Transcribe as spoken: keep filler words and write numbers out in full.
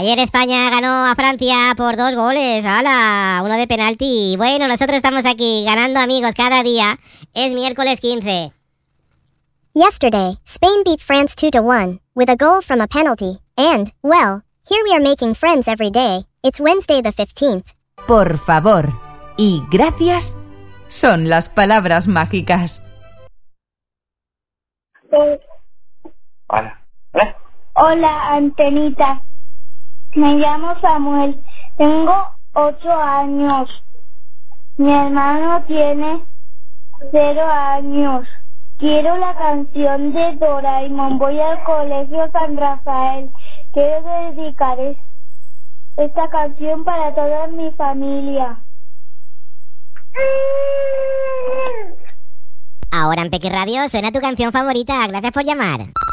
Ayer España ganó a Francia por dos goles, ¡hala! Uno de penalti. Bueno, nosotros estamos aquí ganando, amigos, cada día. Es miércoles quince. Yesterday, Spain beat France two to one, with a goal from a penalty. And, well, here we are making friends every day. It's Wednesday the fifteenth. Por favor y gracias son las palabras mágicas. Hola. ¿Eh? Hola, Antenita. Me llamo Samuel. Tengo ocho años. Mi hermano tiene cero años. Quiero la canción de Doraemon. Voy al colegio San Rafael. Quiero dedicar es- esta canción para toda mi familia. Ahora en Peque Radio suena tu canción favorita. Gracias por llamar.